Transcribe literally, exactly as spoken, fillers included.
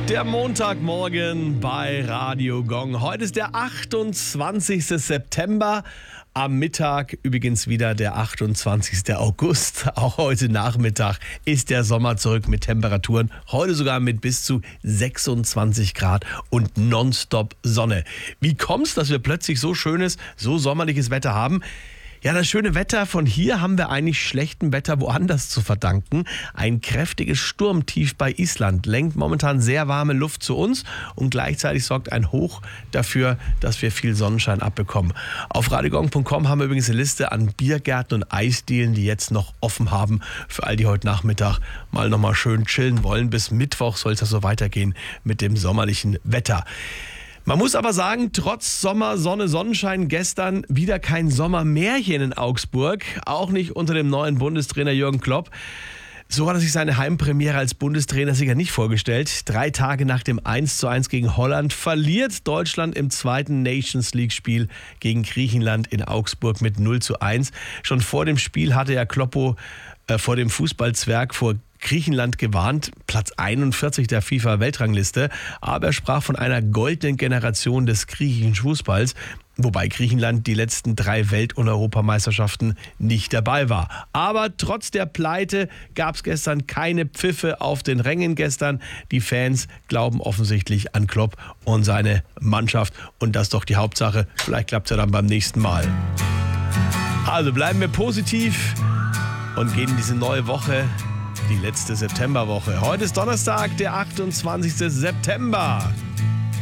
Der Montagmorgen bei Radio Gong. Heute ist der achtundzwanzigste September. Am Mittag übrigens wieder der achtundzwanzigste August. Auch heute Nachmittag ist der Sommer zurück mit Temperaturen. Heute sogar mit bis zu sechsundzwanzig Grad und nonstop Sonne. Wie kommt's, dass wir plötzlich so schönes, so sommerliches Wetter haben? Ja, das schöne Wetter von hier haben wir eigentlich schlechtem Wetter woanders zu verdanken. Ein kräftiges Sturmtief bei Island lenkt momentan sehr warme Luft zu uns und gleichzeitig sorgt ein Hoch dafür, dass wir viel Sonnenschein abbekommen. Auf radiogong punkt com haben wir übrigens eine Liste an Biergärten und Eisdielen, die jetzt noch offen haben, für all die heute Nachmittag mal nochmal schön chillen wollen. Bis Mittwoch soll es ja so weitergehen mit dem sommerlichen Wetter. Man muss aber sagen, trotz Sommer, Sonne, Sonnenschein gestern wieder kein Sommermärchen in Augsburg. Auch nicht unter dem neuen Bundestrainer Jürgen Klopp. So hat er sich seine Heimpremiere als Bundestrainer sicher nicht vorgestellt. Drei Tage nach dem eins zu eins gegen Holland verliert Deutschland im zweiten Nations League-Spiel gegen Griechenland in Augsburg mit null zu eins. Schon vor dem Spiel hatte ja Kloppo äh, vor dem Fußballzwerg vor Griechenland gewarnt, Platz einundvierzig der FIFA-Weltrangliste, aber er sprach von einer goldenen Generation des griechischen Fußballs, wobei Griechenland die letzten drei Welt- und Europameisterschaften nicht dabei war. Aber trotz der Pleite gab es gestern keine Pfiffe auf den Rängen gestern. Die Fans glauben offensichtlich an Klopp und seine Mannschaft und das ist doch die Hauptsache. Vielleicht klappt es ja dann beim nächsten Mal. Also bleiben wir positiv und gehen in diese neue Woche. Die letzte Septemberwoche. Heute ist Donnerstag, der achtundzwanzigste September.